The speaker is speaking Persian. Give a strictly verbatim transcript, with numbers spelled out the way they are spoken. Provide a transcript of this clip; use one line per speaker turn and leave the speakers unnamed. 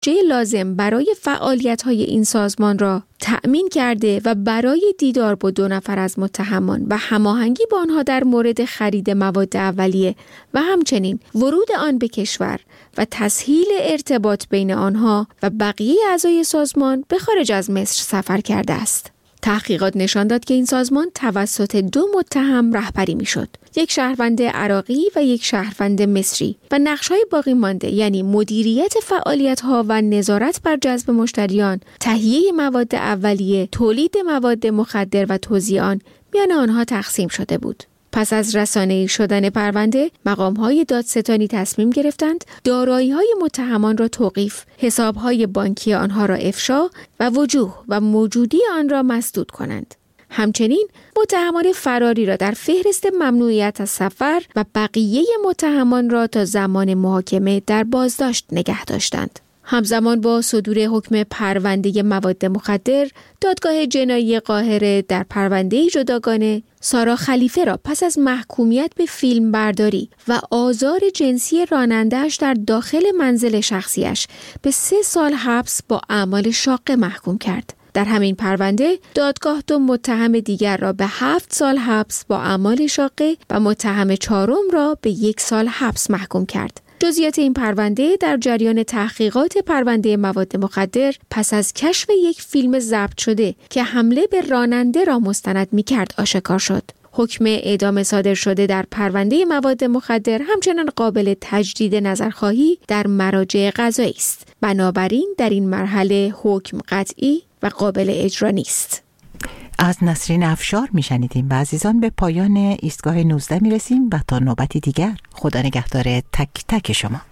بودجه لازم برای فعالیت‌های این سازمان را تأمین کرده و برای دیدار با دو نفر از متهمان و هماهنگی با آنها در مورد خرید مواد اولیه و همچنین ورود آن به کشور و تسهیل ارتباط بین آنها و بقیه اعضای سازمان به خارج از مصر سفر کرده است. تحقیقات نشان داد که این سازمان توسط دو متهم رهبری میشد، یک شهروند عراقی و یک شهروند مصری، و نقش‌های باقی مانده یعنی مدیریت فعالیت‌ها و نظارت بر جذب مشتریان، تهیه مواد اولیه، تولید مواد مخدر و توزیع آن میان آنها تقسیم شده بود. پس از رسانه‌ای شدن پرونده، مقام‌های دادستانی تصمیم گرفتند دارایی‌های متهمان را توقیف، حساب‌های بانکی آنها را افشا و وجوه و موجودی آن را مسدود کنند. همچنین متهمان فراری را در فهرست ممنوعیت از سفر و بقیه متهمان را تا زمان محاکمه در بازداشت نگه داشتند. همزمان با صدور حکم پرونده مواد مخدر، دادگاه جنایی قاهره در پرونده جداگانه سارا خلیفه را پس از محکومیت به فیلم برداری و آزار جنسی راننده‌اش در داخل منزل شخصیش به سه سال حبس با اعمال شاقه محکوم کرد. در همین پرونده دادگاه دو متهم دیگر را به هفت سال حبس با اعمال شاقه و متهم چهارم را به یک سال حبس محکوم کرد. جزئیات این پرونده در جریان تحقیقات پرونده مواد مخدر پس از کشف یک فیلم ضبط شده که حمله به راننده را مستند می‌کرد آشکار شد. حکم اعدام صادر شده در پرونده مواد مخدر همچنان قابل تجدید نظرخواهی در مراجع قضایی است. بنابراین در این مرحله حکم قطعی و قابل اجرا نیست.
از نسرین افشار میشنیدیم و عزیزان به پایان ایستگاه نوزده میرسیم و تا نوبتی دیگر خدا نگهدار تک تک شما.